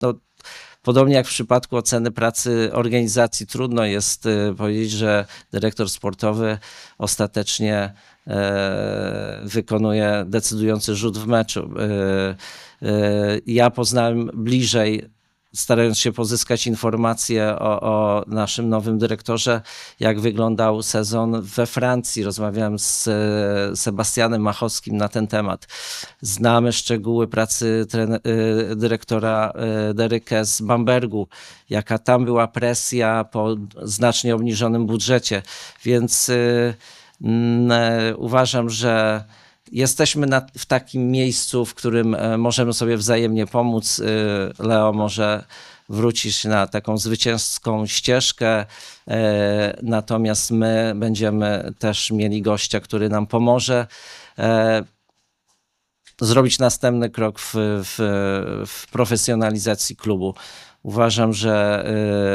no, podobnie jak w przypadku oceny pracy organizacji, trudno jest powiedzieć, że dyrektor sportowy ostatecznie wykonuje decydujący rzut w meczu. Ja poznałem bliżej, starając się pozyskać informacje o naszym nowym dyrektorze, jak wyglądał sezon we Francji. Rozmawiałem z Sebastianem Machowskim na ten temat. Znamy szczegóły pracy dyrektora Derykę z Bambergu, jaka tam była presja po znacznie obniżonym budżecie, więc uważam, że jesteśmy w takim miejscu, w którym możemy sobie wzajemnie pomóc. Leo może wrócić na taką zwycięską ścieżkę, natomiast my będziemy też mieli gościa, który nam pomoże zrobić następny krok w profesjonalizacji klubu. Uważam, że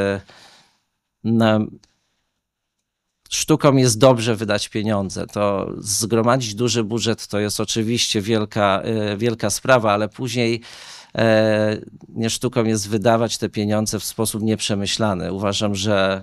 sztuką jest dobrze wydać pieniądze. To zgromadzić duży budżet to jest oczywiście wielka sprawa, ale później nie sztuką jest wydawać te pieniądze w sposób nieprzemyślany. Uważam, że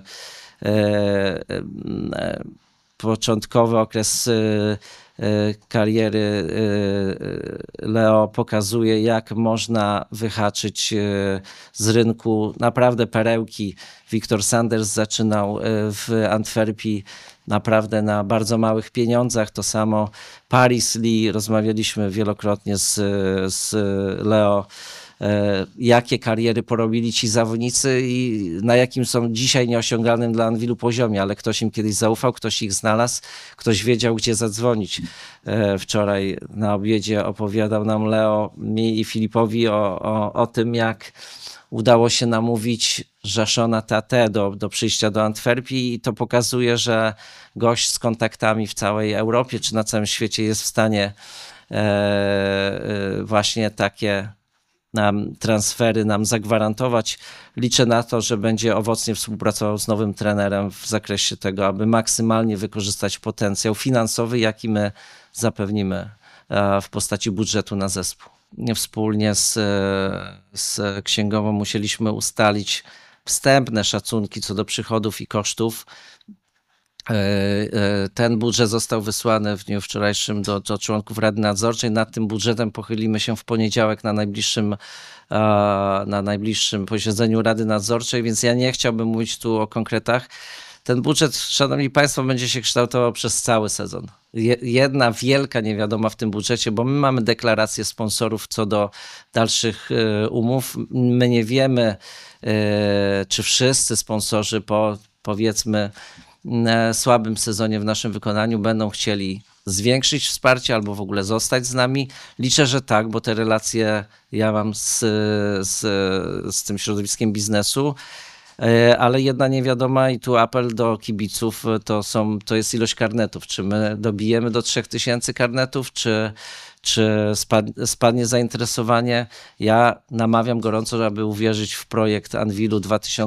początkowy okres kariery Leo pokazuje, jak można wyhaczyć z rynku naprawdę perełki. Wiktor Sanders zaczynał w Antwerpii naprawdę na bardzo małych pieniądzach. To samo Paris Lee. Rozmawialiśmy wielokrotnie z Leo, jakie kariery porobili ci zawodnicy i na jakim są dzisiaj nieosiąganym dla Anwilu poziomie, ale ktoś im kiedyś zaufał, ktoś ich znalazł, ktoś wiedział, gdzie zadzwonić. Wczoraj na obiedzie opowiadał nam Leo, mi i Filipowi o tym, jak udało się namówić Jashona Tate do przyjścia do Antwerpii i to pokazuje, że gość z kontaktami w całej Europie czy na całym świecie jest w stanie właśnie takie transfery nam zagwarantować. Liczę na to, że będzie owocnie współpracował z nowym trenerem w zakresie tego, aby maksymalnie wykorzystać potencjał finansowy, jaki my zapewnimy w postaci budżetu na zespół. Wspólnie z księgową musieliśmy ustalić wstępne szacunki co do przychodów i kosztów. Ten budżet został wysłany w dniu wczorajszym do członków Rady Nadzorczej. Nad tym budżetem pochylimy się w poniedziałek na najbliższym posiedzeniu Rady Nadzorczej, więc ja nie chciałbym mówić tu o konkretach. Ten budżet, szanowni państwo, będzie się kształtował przez cały sezon. Jedna wielka niewiadoma w tym budżecie, bo my mamy deklarację sponsorów co do dalszych umów. My nie wiemy, czy wszyscy sponsorzy po, powiedzmy, słabym sezonie w naszym wykonaniu będą chcieli zwiększyć wsparcie albo w ogóle zostać z nami. Liczę, że tak, bo te relacje ja mam z tym środowiskiem biznesu, ale jedna niewiadoma i tu apel do kibiców, to jest ilość karnetów. Czy my dobijemy do 3000 karnetów, czy spadnie zainteresowanie? Ja namawiam gorąco, aby uwierzyć w projekt Anwilu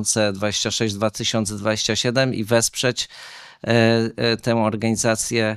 2026-2027 i wesprzeć tę organizację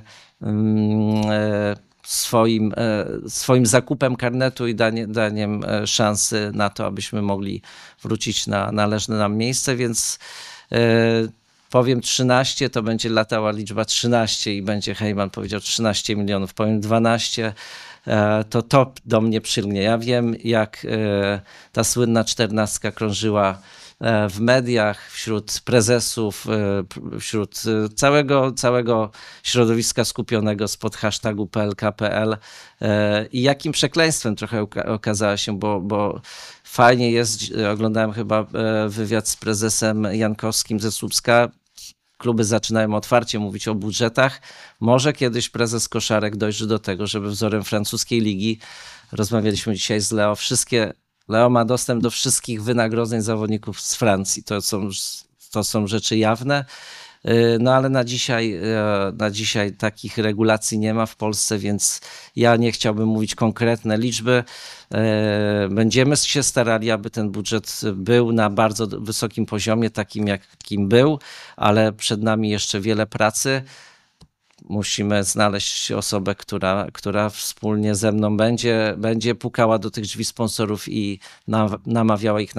swoim zakupem karnetu i daniem szansy na to, abyśmy mogli wrócić na należne nam miejsce, więc powiem 13, to będzie latała liczba 13 i będzie Hejman powiedział 13 milionów, powiem 12, to do mnie przylgnie. Ja wiem, jak ta słynna 14 krążyła w mediach, wśród prezesów, wśród całego środowiska skupionego spod hashtagu PLK.pl i jakim przekleństwem trochę okazała się, bo fajnie jest, oglądałem chyba wywiad z prezesem Jankowskim ze Słupska, kluby zaczynają otwarcie mówić o budżetach. Może kiedyś prezes Koszarek dojrzy do tego, żeby wzorem francuskiej ligi, rozmawialiśmy dzisiaj z Leo, Leo ma dostęp do wszystkich wynagrodzeń zawodników z Francji. To są rzeczy jawne, no ale na dzisiaj takich regulacji nie ma w Polsce, więc ja nie chciałbym mówić konkretne liczby. Będziemy się starali, aby ten budżet był na bardzo wysokim poziomie, takim jakim był, ale przed nami jeszcze wiele pracy. musimy znaleźć osobę, która wspólnie ze mną będzie pukała do tych drzwi sponsorów i namawiała ich